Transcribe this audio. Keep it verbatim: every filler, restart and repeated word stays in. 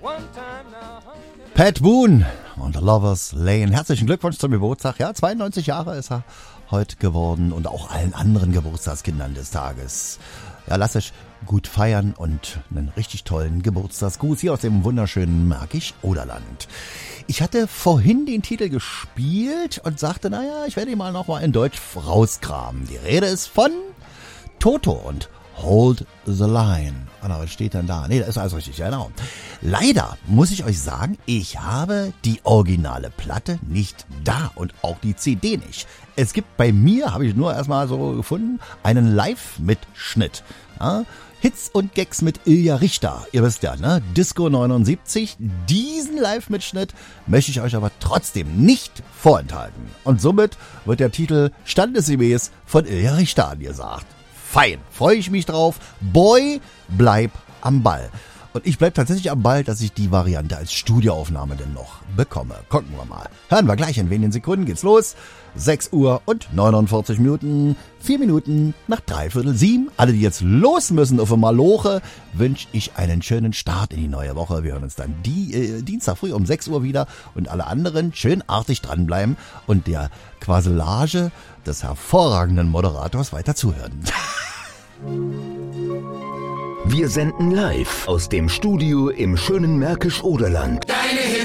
Pat Boone und Lover's Lane. Herzlichen Glückwunsch zum Geburtstag. Ja, zweiundneunzig Jahre ist er heute geworden und auch allen anderen Geburtstagskindern des Tages. Ja, lasst euch gut feiern und einen richtig tollen Geburtstagsgruß hier aus dem wunderschönen Märkisch-Oderland. Ich hatte vorhin den Titel gespielt und sagte, naja, ich werde ihn mal nochmal in Deutsch rauskramen. Die Rede ist von Toto und Hold the Line. Ah, was steht denn da? Nee, das ist alles richtig, genau. Leider muss ich euch sagen, ich habe die originale Platte nicht da und auch die C D nicht. Es gibt bei mir, habe ich nur erstmal so gefunden, einen Live-Mitschnitt. Ja, Hits und Gags mit Ilja Richter. Ihr wisst ja, ne? Disco neunundsiebzig. Diesen Live-Mitschnitt möchte ich euch aber trotzdem nicht vorenthalten. Und somit wird der Titel standesgemäß von Ilja Richter angesagt. Fein, freue ich mich drauf. Boy, bleib am Ball. Und ich bleib tatsächlich am Ball, dass ich die Variante als Studioaufnahme denn noch bekomme. Gucken wir mal. Hören wir gleich, in wenigen Sekunden geht's los. sechs Uhr und neunundvierzig Minuten, vier Minuten nach dreiviertel sieben. Alle, die jetzt los müssen auf der Maloche, wünsche ich einen schönen Start in die neue Woche. Wir hören uns dann die, äh, Dienstag früh um sechs Uhr wieder und alle anderen schön artig dranbleiben und der Quasselage des hervorragenden Moderators weiter zuhören. Wir senden live aus dem Studio im schönen Märkisch-Oderland.